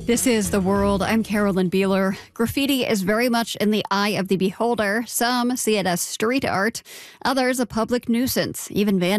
This is The World. I'm Carolyn Beeler. Graffiti is very much in the eye of the beholder. Some see it as street art, others a public nuisance. Even vandalism